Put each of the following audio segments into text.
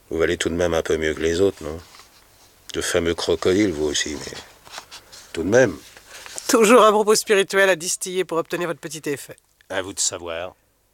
Vous valez tout de même un peu mieux que les autres, non? De fameux crocodiles, vous aussi, mais... tout de même. Toujours un propos spirituel à distiller pour obtenir votre petit effet. À vous de savoir.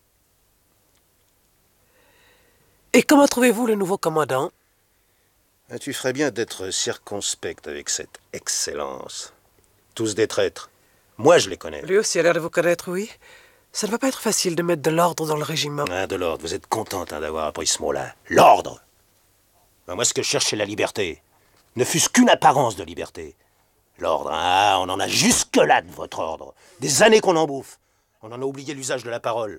Et comment trouvez-vous le nouveau commandant? Tu ferais bien d'être circonspect avec cette excellence. Tous des traîtres. Moi, je les connais. Lui aussi a l'air de vous connaître, oui. Ça ne va pas être facile de mettre de l'ordre dans le régiment. Ah, de l'ordre. Vous êtes contente d'avoir appris ce mot-là. L'ordre. Moi, ce que je cherche, c'est la liberté. Ne fût-ce qu'une apparence de liberté. L'ordre, ah, on en a jusque-là de votre ordre. Des années qu'on en bouffe. On en a oublié l'usage de la parole.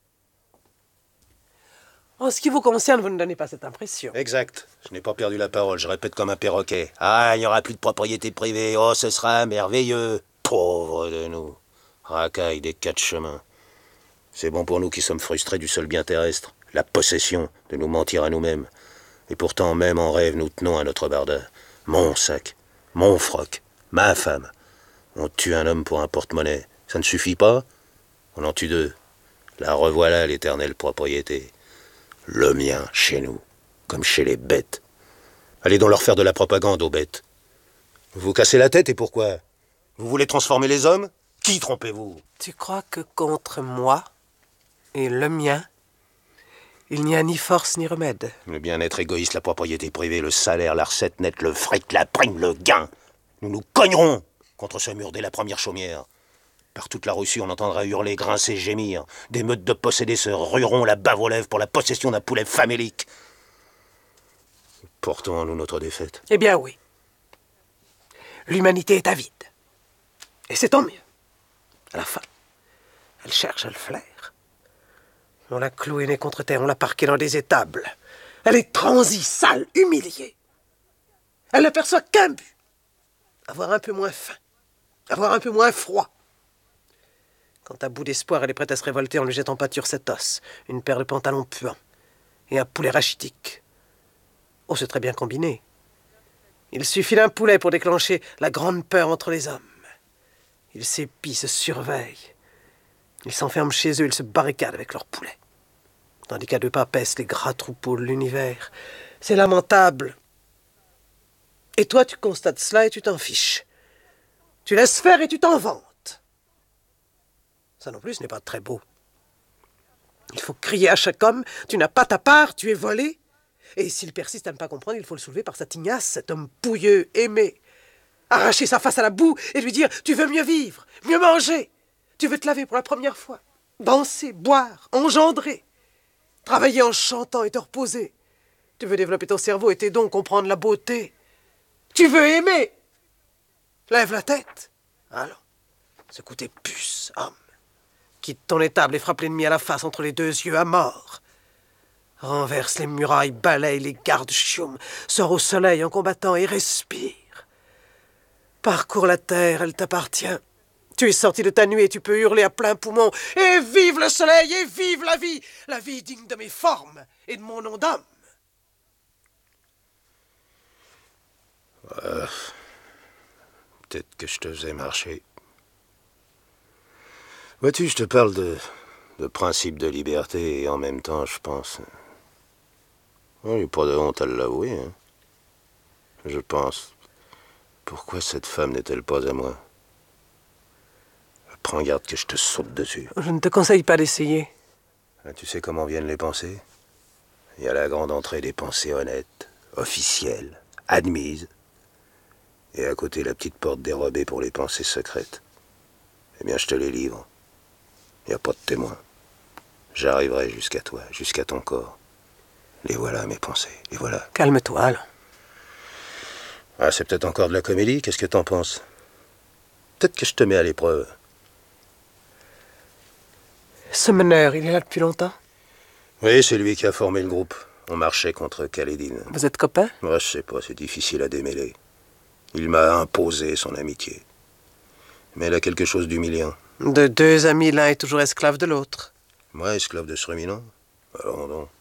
En ce qui vous concerne, vous ne donnez pas cette impression. Exact. Je n'ai pas perdu la parole. Je répète comme un perroquet. Ah, il n'y aura plus de propriété privée. Oh, ce sera merveilleux. Pauvre de nous. Racaille des quatre chemins. C'est bon pour nous qui sommes frustrés du seul bien terrestre. La possession, de nous mentir à nous-mêmes. Et pourtant, même en rêve, nous tenons à notre barda. Mon sac, mon froc, ma femme. On tue un homme pour un porte-monnaie. Ça ne suffit pas? On en tue deux. La revoilà, l'éternelle propriété. Le mien, chez nous, comme chez les bêtes. Allez donc leur faire de la propagande aux bêtes. Vous vous cassez la tête, et pourquoi? Vous voulez transformer les hommes? Qui trompez-vous? Tu crois que contre moi et le mien, il n'y a ni force ni remède? Le bien-être égoïste, la propriété privée, le salaire, la recette nette, le fric, la prime, le gain. Nous nous cognerons contre ce mur dès la première chaumière. Par toute la Russie, on entendra hurler, grincer, gémir. Des meutes de possédés se rueront la bave aux lèvres pour la possession d'un poulet famélique. Portons en nous notre défaite. Eh bien oui. L'humanité est avide. Et c'est tant mieux. À la fin, elle cherche à le flaire. On l'a clouée nez contre terre, on l'a parquée dans des étables. Elle est transie, sale, humiliée. Elle n'aperçoit qu'un but. Avoir un peu moins faim. Avoir un peu moins froid. Quand à bout d'espoir, elle est prête à se révolter en lui jetant pâture cet os, une paire de pantalons puants et un poulet rachitique. Oh, c'est très bien combiné. Il suffit d'un poulet pour déclencher la grande peur entre les hommes. Ils s'épient, se surveillent. Ils s'enferment chez eux, ils se barricadent avec leur poulet. Tandis qu'à deux pas paissent les gras troupeaux de l'univers. C'est lamentable. Et toi, tu constates cela et tu t'en fiches. Tu laisses faire et tu t'en vantes. Ça non plus, ce n'est pas très beau. Il faut crier à chaque homme, tu n'as pas ta part, tu es volé. Et s'il persiste à ne pas comprendre, il faut le soulever par sa tignasse, cet homme pouilleux, aimé. Arracher sa face à la boue et lui dire, tu veux mieux vivre, mieux manger. Tu veux te laver pour la première fois. Danser, boire, engendrer. Travailler en chantant et te reposer. Tu veux développer ton cerveau et tes dons, comprendre la beauté. Tu veux aimer. Lève la tête. Allons, secoue tes puces, homme. Quitte ton étable et frappe l'ennemi à la face entre les deux yeux à mort. Renverse les murailles, balaye les gardes chioums, sors au soleil en combattant et respire. Parcours la terre, elle t'appartient. Tu es sorti de ta nuit et tu peux hurler à plein poumon. Et vive le soleil et vive la vie digne de mes formes et de mon nom d'homme. Peut-être que je te faisais marcher. Vois-tu, je te parle de principe de liberté et en même temps, je pense... Il n'y a pas de honte à l'avouer, hein. Je pense... Pourquoi cette femme n'est-elle pas à moi? Prends garde que je te saute dessus. Je ne te conseille pas d'essayer. Tu sais comment viennent les pensées? Il y a la grande entrée des pensées honnêtes, officielles, admises. Et à côté, la petite porte dérobée pour les pensées secrètes. Eh bien, je te les livre. Il n'y a pas de témoin. J'arriverai jusqu'à toi, jusqu'à ton corps. Les voilà, mes pensées, les voilà. Calme-toi, alors. Ah, c'est peut-être encore de la comédie, qu'est-ce que t'en penses? Peut-être que je te mets à l'épreuve. Ce meneur, il est là depuis longtemps? Oui, c'est lui qui a formé le groupe. On marchait contre Khaledine. Vous êtes copains? Moi, je sais pas, c'est difficile à démêler. Il m'a imposé son amitié. Mais elle a quelque chose d'humiliant. De deux amis, l'un est toujours esclave de l'autre. Moi, esclave de ce ruminant? Alors, non.